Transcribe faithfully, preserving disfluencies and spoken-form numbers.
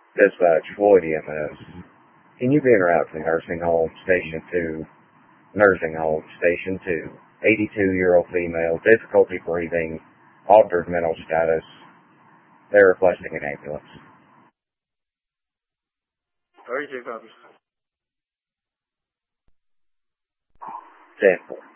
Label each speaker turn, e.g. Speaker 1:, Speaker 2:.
Speaker 1: Dispatch, Floyd E M S. Can you be en route to nursing home, station two? Nursing home, station two. eighty-two-year-old female, difficulty breathing, altered mental status. They're requesting an ambulance.
Speaker 2: thirty-two copies.
Speaker 1: ten four.